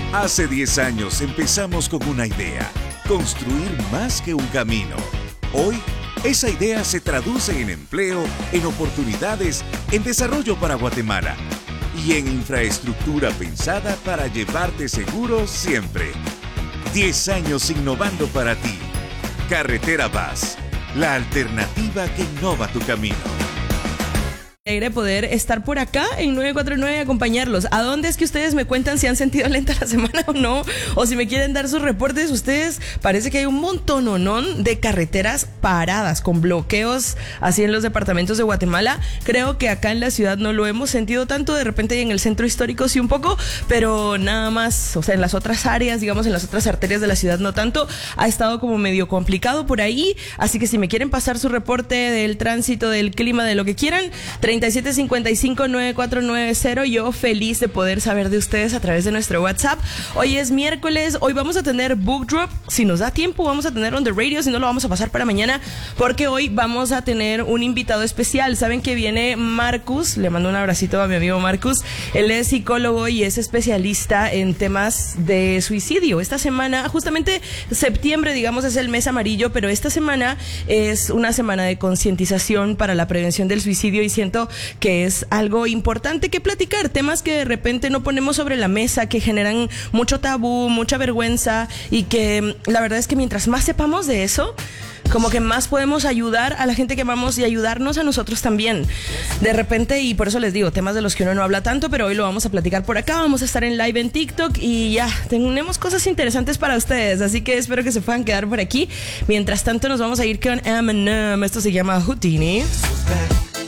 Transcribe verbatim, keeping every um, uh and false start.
Hace diez años empezamos con una idea, construir más que un camino. Hoy, esa idea se traduce en empleo, en oportunidades, en desarrollo para Guatemala y en infraestructura pensada para llevarte seguro siempre. diez años innovando para ti. Carretera Vaz, la alternativa que innova tu camino. Alegre poder estar por acá en nueve cuatro nueve y acompañarlos. ¿A dónde es que ustedes me cuentan si han sentido lenta la semana o no? O si me quieren dar sus reportes. Ustedes, parece que hay un montononón de carreteras paradas con bloqueos así en los departamentos de Guatemala. Creo que acá en la ciudad no lo hemos sentido tanto. De repente en el centro histórico sí un poco, pero nada más, o sea, en las otras áreas, digamos, en las otras arterias de la ciudad no tanto. Ha estado como medio complicado por ahí. Así que si me quieren pasar su reporte del tránsito, del clima, de lo que quieran, treinta y siete cincuenta y cinco nueve cuatro nueve cero. Yo feliz de poder saber de ustedes a través de nuestro WhatsApp. Hoy es miércoles, hoy vamos a tener Book Drop. Si nos da tiempo vamos a tener On The Radio, si no lo vamos a pasar para mañana, porque hoy vamos a tener un invitado especial. Saben que viene Marcus, le mando un abracito a mi amigo Marcus. Él es psicólogo y es especialista en temas de suicidio. Esta semana, justamente septiembre, digamos, es el mes amarillo, pero esta semana es una semana de concientización para la prevención del suicidio y siento que es algo importante que platicar, temas que de repente no ponemos sobre la mesa, que generan mucho tabú, mucha vergüenza, y que la verdad es que mientras más sepamos de eso, como que más podemos ayudar a la gente que amamos y ayudarnos a nosotros también. De repente, y por eso les digo, temas de los que uno no habla tanto, pero hoy lo vamos a platicar por acá. Vamos a estar en live en TikTok y ya, tenemos cosas interesantes para ustedes, así que espero que se puedan quedar por aquí. Mientras tanto, nos vamos a ir con Eminem. Esto se llama Houdini.